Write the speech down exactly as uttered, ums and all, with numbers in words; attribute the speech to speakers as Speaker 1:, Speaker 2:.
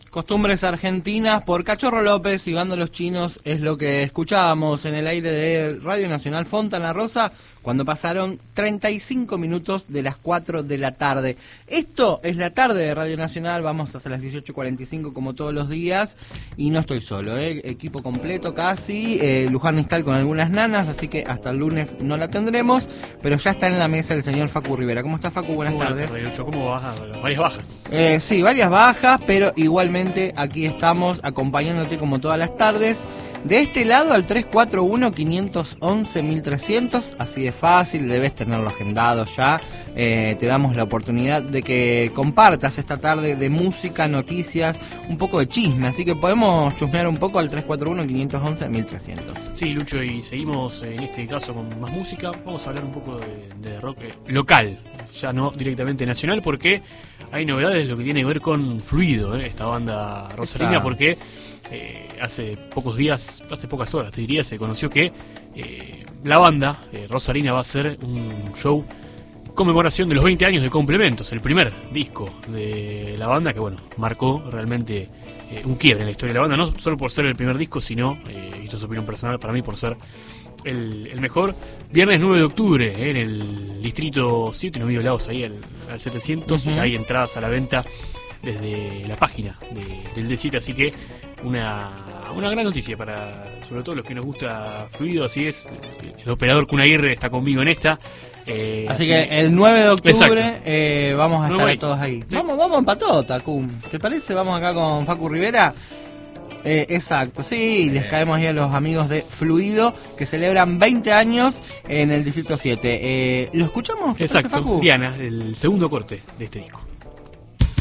Speaker 1: Costumbres argentinas por Cachorro López y Bando Los Chinos es lo que escuchábamos en el aire de Radio Nacional Fontana Rosa cuando pasaron treinta y cinco minutos de las cuatro de la tarde. Esto es la tarde de Radio Nacional, vamos hasta las dieciocho cuarenta y cinco como todos los días y no estoy solo, ¿eh? Equipo completo casi, eh, Luján Nistal con algunas nanas, así que hasta el lunes no la tendremos, pero ya está en la mesa el señor Facu Rivera. ¿Cómo está, Facu? Buenas,
Speaker 2: Buenas
Speaker 1: tardes.
Speaker 2: tardes, Lucho. ¿Cómo vas? Varias bajas.
Speaker 1: Eh, sí, varias bajas, pero igualmente aquí estamos acompañándote como todas las tardes. De este lado al tres cuatro uno, cinco once, mil trescientos, así de fácil, debes tenerlo agendado ya. Eh, te damos la oportunidad de que compartas esta tarde de música, noticias, un poco de chisme, así que podemos chusmear un poco al tres cuatro uno, cinco once, mil trescientos.
Speaker 2: Sí, Lucho, y seguimos en este caso con más música. Vamos a hablar un poco de, de rock local, ya no directamente nacional, porque hay novedades de lo que tiene que ver con Fluido, ¿eh? Esta banda rosarina, porque eh, hace pocos días, hace pocas horas te diría, se conoció que eh, la banda eh, rosarina va a hacer un show conmemoración de los veinte años de Complementos, el primer disco de la banda que, bueno, marcó realmente eh, un quiebre en la historia de la banda, no solo por ser el primer disco, sino, eh, y esto es opinión personal para mí, por ser el, el mejor. Viernes nueve de octubre, eh, en el distrito siete, no vi lados ahí al, al setecientos, uh-huh. Ya hay entradas a la venta desde la página de, del D siete, así que una, una gran noticia para, sobre todo los que nos gusta Fluido, así es, el operador Kun Aguirre está conmigo en esta. Eh,
Speaker 1: así, así
Speaker 2: que
Speaker 1: que el nueve de octubre eh, vamos a estar todos ahí.
Speaker 2: Sí.
Speaker 1: Vamos, vamos en patota, Kun. ¿Te parece? Vamos acá con Facu Rivera. Eh, exacto, sí, les caemos ahí a los amigos de Fluido que celebran veinte años en el Distrito siete. Eh, ¿Lo escuchamos?
Speaker 2: Exacto,
Speaker 1: Facu?
Speaker 2: Diana, el segundo corte de este disco.